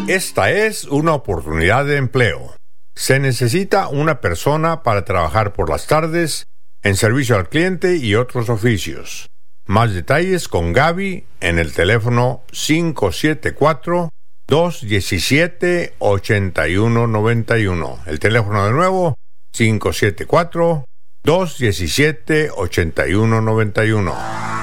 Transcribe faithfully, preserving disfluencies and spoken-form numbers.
Esta es una oportunidad de empleo. Se necesita una persona para trabajar por las tardes en servicio al cliente y otros oficios. Más detalles con Gaby en el teléfono cinco siete cuatro, dos uno siete, ocho uno nueve uno. El teléfono de nuevo, cinco siete cuatro, dos uno siete, ocho uno nueve uno.